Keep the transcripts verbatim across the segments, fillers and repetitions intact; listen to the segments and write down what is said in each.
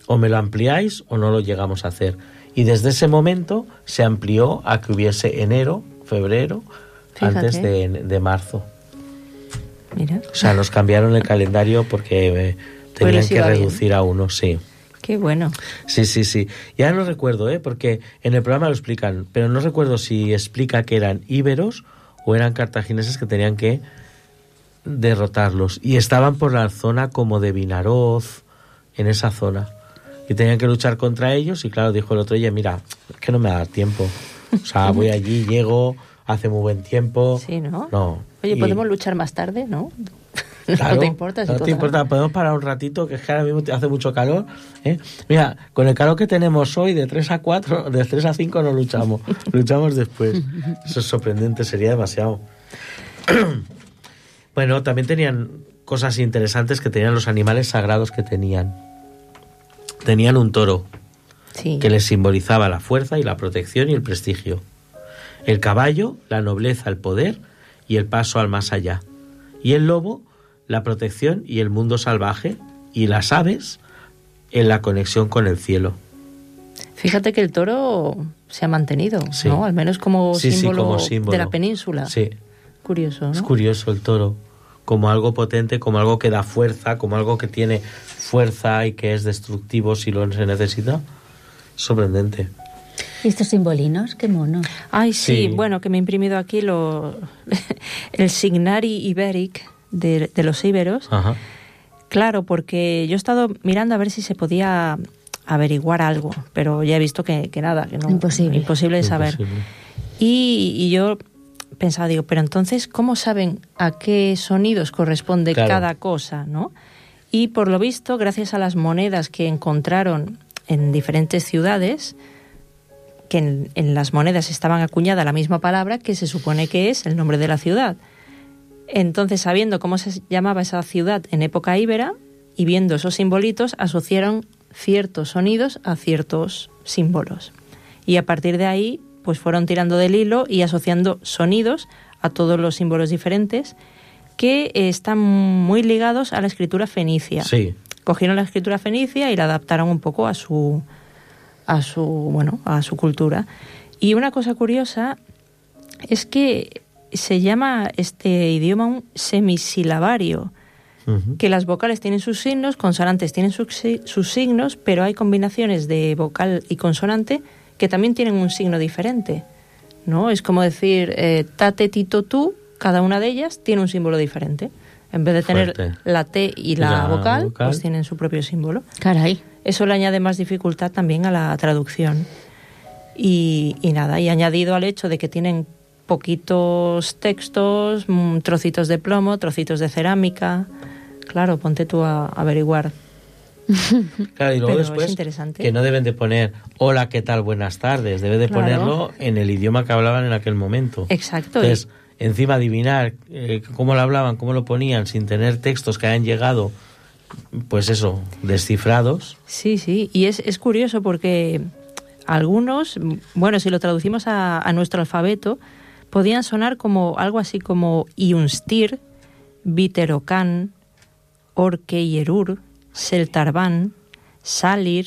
o me lo ampliáis o no lo llegamos a hacer. Y desde ese momento se amplió a que hubiese enero, febrero, Fíjate. antes de, de marzo. Mira. O sea, nos cambiaron el calendario porque eh, tenían pues que reducir bien. a uno, sí. Qué bueno. Sí, sí, sí. Ya no recuerdo, ¿eh? Porque en el programa lo explican, pero no recuerdo si explica que eran íberos o eran cartagineses que tenían que derrotarlos. Y estaban por la zona como de Vinaroz, en esa zona. Y tenían que luchar contra ellos y claro, dijo el otro, oye, mira, es que no me da tiempo. O sea, voy allí, llego, hace muy buen tiempo. Sí, ¿no? No. Oye, y... ¿podemos luchar más tarde, no? Claro, no te importa. Si no te importa, podemos parar un ratito, que es que ahora mismo hace mucho calor. ¿eh? Mira, con el calor que tenemos hoy, de tres a cuatro, de tres a cinco no luchamos, luchamos después. Eso es sorprendente, sería demasiado. Bueno, también tenían cosas interesantes que tenían los animales sagrados que tenían. Tenían un toro, sí. que les simbolizaba la fuerza y la protección y el prestigio. El caballo, la nobleza, el poder y el paso al más allá. Y el lobo, la protección y el mundo salvaje, y las aves en la conexión con el cielo. Fíjate que el toro se ha mantenido, sí. ¿no? Al menos como, sí, símbolo sí, como símbolo de la península. Sí. Curioso, ¿no? Es curioso el toro, como algo potente, como algo que da fuerza, como algo que tiene fuerza y que es destructivo si lo se necesita. Sorprendente. ¿Y estos simbolinos? ¡Qué monos! Ay, sí, Sí. bueno, que me he imprimido aquí lo el Signari Iberic de, de los íberos. Ajá. Claro, porque yo he estado mirando a ver si se podía averiguar algo, pero ya he visto que, que nada, que no. Imposible. Imposible de saber. Imposible. Y, y yo pensaba, digo, pero entonces, ¿cómo saben a qué sonidos corresponde Claro. cada cosa, no? Y por lo visto, gracias a las monedas que encontraron en diferentes ciudades, que en, en las monedas estaban acuñada la misma palabra que se supone que es el nombre de la ciudad. Entonces, sabiendo cómo se llamaba esa ciudad en época íbera y viendo esos simbolitos, asociaron ciertos sonidos a ciertos símbolos. Y a partir de ahí, pues fueron tirando del hilo y asociando sonidos a todos los símbolos diferentes que eh, están muy ligados a la escritura fenicia. Sí. Cogieron la escritura fenicia y la adaptaron un poco a su a su, bueno, a su cultura. Y una cosa curiosa es que se llama este idioma un semisilabario, uh-huh. que las vocales tienen sus signos, consonantes tienen sus, sus signos, pero hay combinaciones de vocal y consonante que también tienen un signo diferente, ¿no? Es como decir eh, tate, tito, tú, cada una de ellas tiene un símbolo diferente. En vez de tener Fuerte. la T y la, la vocal, vocal, pues tienen su propio símbolo. Caray. Eso le añade más dificultad también a la traducción. Y, y nada, y añadido al hecho de que tienen poquitos textos, trocitos de plomo, trocitos de cerámica. Claro, ponte tú a, a averiguar. Claro, y luego Pero después es interesante. Que no deben de poner hola, ¿qué tal? Buenas tardes. Debe de Claro. ponerlo en el idioma que hablaban en aquel momento. Exacto. Entonces, encima adivinar eh, cómo lo hablaban, cómo lo ponían, sin tener textos que hayan llegado, pues eso, descifrados. Sí, sí, y es, es curioso porque algunos, bueno, si lo traducimos a, a nuestro alfabeto, podían sonar como algo así como Iunstir, Viterocan, Orkeierur, Seltarban, Salir.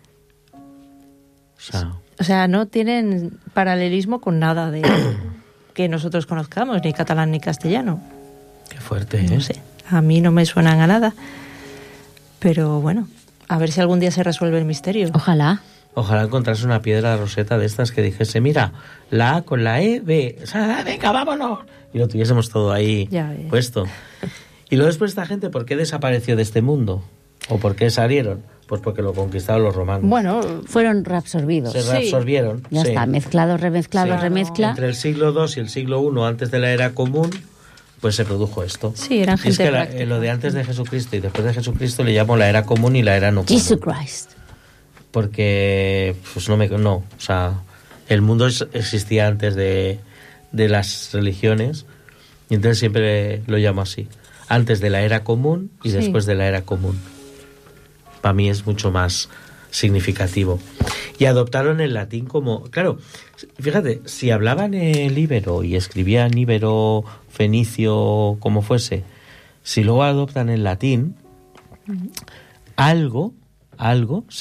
O sea, o sea, no tienen paralelismo con nada de que nosotros conozcamos, ni catalán ni castellano. Qué fuerte, ¿eh? No sé, a mí no me suenan a nada. Pero bueno, a ver si algún día se resuelve el misterio. Ojalá. Ojalá encontrase una piedra roseta de estas que dijese, mira, la A con la E, B, o sea, venga, vámonos. Y lo tuviésemos todo ahí puesto. Y luego después esta gente, ¿por qué desapareció de este mundo? ¿O por qué salieron? Pues porque lo conquistaron los romanos. Bueno, fueron reabsorbidos. Se reabsorbieron. Sí. Ya sí. está, mezclado, remezclado, sí. remezcla. Entre el siglo dos y el siglo uno, antes de la era común, pues se produjo esto. Sí, eran gente y es que la, práctica. lo de antes de Jesucristo y después de Jesucristo le llamo la era común y la era no común. Jesus Christ. Porque, pues no me... No, o sea, el mundo es, existía antes de, de las religiones y entonces siempre lo llamo así. Antes de la era común y sí. después de la era común. Para mí es mucho más significativo. Y adoptaron el latín como... Claro, fíjate, si hablaban el íbero y escribían íbero, fenicio, como fuese, si luego adoptan el latín, algo, algo...